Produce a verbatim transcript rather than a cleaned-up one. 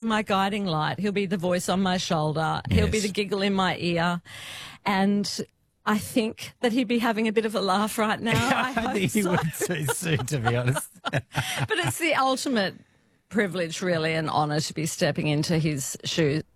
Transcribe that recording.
my guiding light. He'll be the voice on my shoulder. Yes. He'll be the giggle in my ear. And I think that he'd be having a bit of a laugh right now. I, I hope think he so. would too soon, to be honest. But it's the ultimate privilege, really, and honour to be stepping into his shoes.